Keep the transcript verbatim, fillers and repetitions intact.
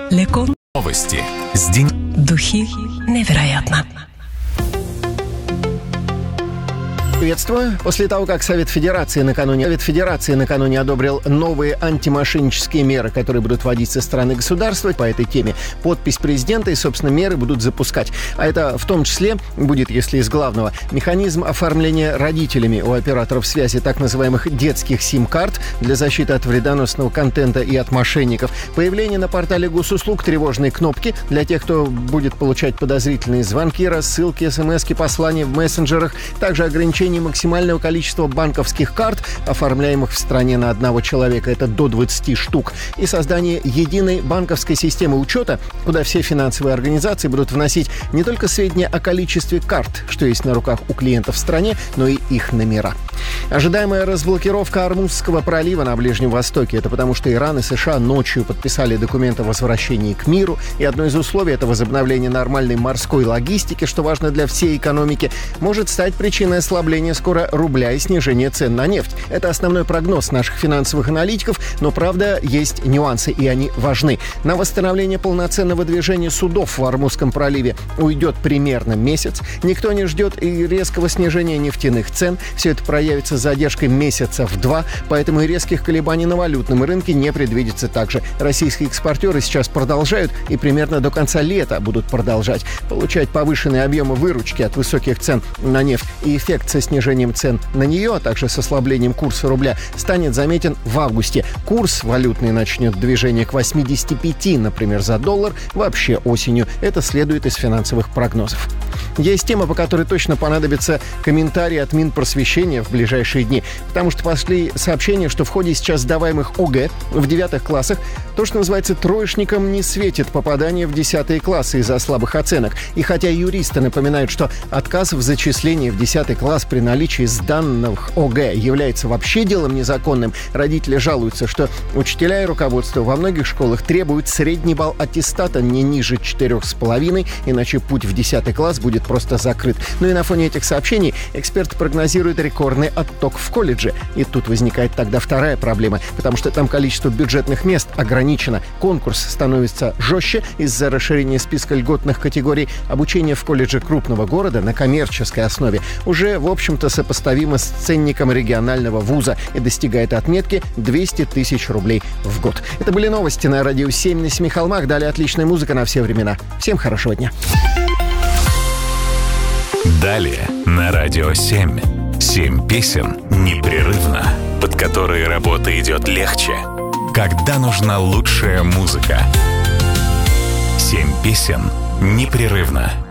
Лекон. Новости с день. Духи невероятно. Приветствую. После того, как Совет Федерации накануне, Совет Федерации накануне одобрил новые антимошеннические меры, которые будут вводить со стороны государства по этой теме, подпись президента и, собственно, меры будут запускать. А это в том числе будет, если из главного, механизм оформления родителями у операторов связи так называемых детских сим-карт для защиты от вредоносного контента и от мошенников, появление на портале госуслуг тревожной кнопки для тех, кто будет получать подозрительные звонки, рассылки, смски, послания в мессенджерах, также ограничение максимального количества банковских карт, оформляемых в стране на одного человека, это до двадцати штук, и создание единой банковской системы учета, куда все финансовые организации будут вносить не только сведения о количестве карт, что есть на руках у клиентов в стране, но и их номера. Ожидаемая разблокировка Ормузского пролива на Ближнем Востоке. Это потому, что Иран и США ночью подписали документ о возвращении к миру, и одно из условий — это возобновление нормальной морской логистики, что важно для всей экономики, может стать причиной ослабления скоро рубля и снижения цен на нефть. Это основной прогноз наших финансовых аналитиков, но, правда, есть нюансы, и они важны. На восстановление полноценного движения судов в Ормузском проливе уйдет примерно месяц. Никто не ждет и резкого снижения нефтяных цен. Все это проявится с задержкой месяца в два, поэтому и резких колебаний на валютном рынке не предвидится также. Российские экспортеры сейчас продолжают и примерно до конца лета будут продолжать получать повышенные объемы выручки от высоких цен на нефть, и эффект со снижением цен на нее, а также с ослаблением курса рубля, станет заметен в августе. Курс валютный начнет движение к восьмидесяти пяти, например, за доллар вообще осенью. Это следует из финансовых прогнозов. Есть тема, по которой точно понадобится комментарий от Минпросвещения в ближайшие дни, потому что пошли сообщения, что в ходе сейчас сдаваемых ОГЭ в девятых классах то, что называется, троечникам не светит попадание в десятые классы из-за слабых оценок. И хотя юристы напоминают, что отказ в зачислении в десятый класс при наличии сданных ОГЭ является вообще делом незаконным, родители жалуются, что учителя и руководство во многих школах требуют средний балл аттестата не ниже четырех с половиной, иначе путь в десятый класс будет просто закрыт. Ну и на фоне этих сообщений эксперты прогнозируют рекордный отток в колледже. И тут возникает тогда вторая проблема, потому что там количество бюджетных мест ограничено. Конкурс становится жестче из-за расширения списка льготных категорий. Обучение в колледже крупного города на коммерческой основе уже, в общем-то, сопоставимо с ценником регионального вуза и достигает отметки двести тысяч рублей в год. Это были новости на Радио семь на Семи холмах. Далее отличная музыка на все времена. Всем хорошего дня. Далее на Радио семь. Семь песен непрерывно, под которые работа идет легче, когда нужна лучшая музыка. Семь песен непрерывно.